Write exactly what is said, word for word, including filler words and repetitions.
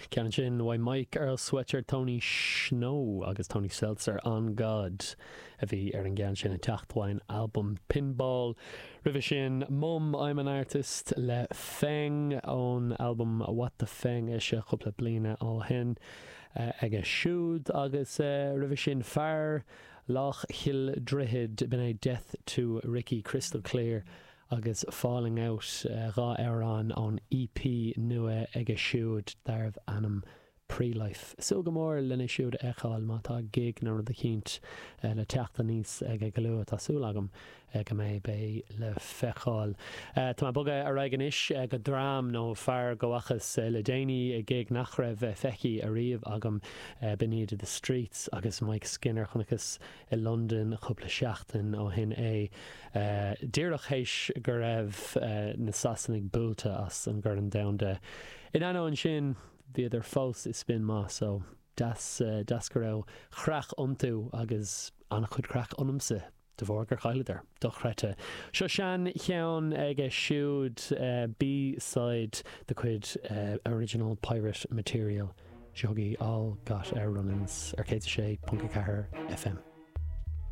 Ceann sin why Mike, Earl Sweater, Tony Snow agus Tony Seltzer On God a bhí ar an gceann sin a teachtháin album Pinball. Ribh sin Mum, I'm an Artist le Feng ón album What the Feng is a chupla bliana á hen uh, ag a siúd agus uh, ribh sin Fear Lach Hill Drihid bin a Death to Ricky Crystal Clear agus Falling Out uh, rá arán an E P nua ag a siúd darb anam pre-life. So go mór lena siúd eáil má tá gig nar de cínt uh, le teachta níos ag a galú tá súlagam uh, go mé bé le feáil. Uh, tá buga a raigenis uh, go drám nó fear goachas uh, le déine a gig nach raibh uh, feici a riomh agam uh, beneath the streets agus Mike Skinner chunachas i London chupla seachtain ó hin é uh, díreach héis go raibh uh, na sasannig búlta as an gur an damda. In anó an sin the other fós is spin ma, so das uh, das go raibh chrach umtú agus annach chud chrach onamsa de bhór gur chaileidir dochrete. Seo sean cheann ag a siúd uh, B-side the chuid uh, original pirate material. Seogaí all got air runnings ar cé sé punca cahar F M.